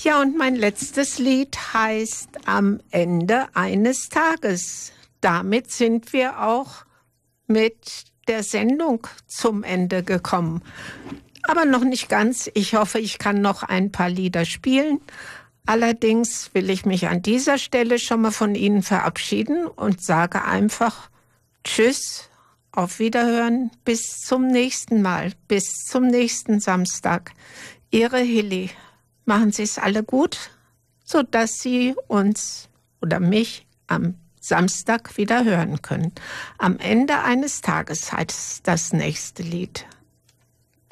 Ja, und mein letztes Lied heißt Am Ende eines Tages. Damit sind wir auch mit der Sendung zum Ende gekommen. Aber noch nicht ganz. Ich hoffe, ich kann noch ein paar Lieder spielen. Allerdings will ich mich an dieser Stelle schon mal von Ihnen verabschieden und sage einfach Tschüss, auf Wiederhören, bis zum nächsten Mal, bis zum nächsten Samstag. Ihre Hilly. Machen Sie es alle gut, sodass Sie uns oder mich am Samstag wieder hören können. Am Ende eines Tages heißt das nächste Lied.